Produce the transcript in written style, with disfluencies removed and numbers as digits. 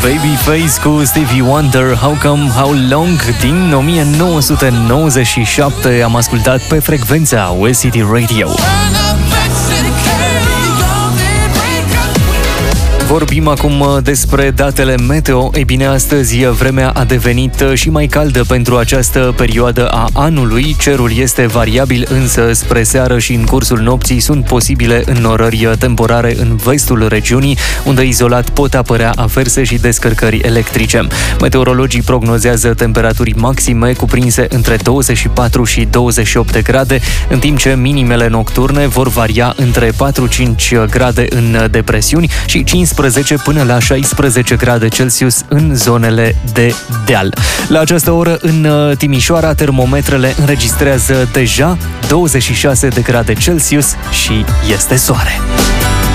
Babyface cu Stevie Wonder, How Come, How Long, din 1997 am ascultat pe frecvența West City Radio. Vorbim acum despre datele meteo. Ei bine, astăzi vremea a devenit și mai caldă pentru această perioadă a anului. Cerul este variabil, însă spre seară și în cursul nopții sunt posibile înnorări temporare în vestul regiunii, unde izolat pot apărea averse și descărcări electrice. Meteorologii prognozează temperaturi maxime cuprinse între 24 și 28 de grade, în timp ce minimele nocturne vor varia între 4-5 grade în depresiuni și 15 până la 16 grade Celsius în zonele de deal. La această oră în Timișoara termometrele înregistrează deja 26 de grade Celsius și este soare.